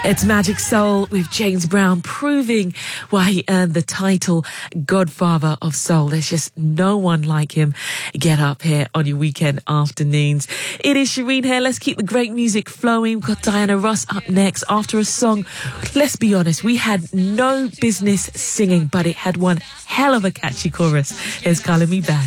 It's Magic Soul with James Brown, proving why he earned the title Godfather of Soul. There's just no one like him. Get up here on your weekend afternoons. It is Shireen here. Let's keep the great music flowing. We've got Diana Ross up next after a song. Let's be honest, we had no business singing, but it had one hell of a catchy chorus. Here's Calling Me Back.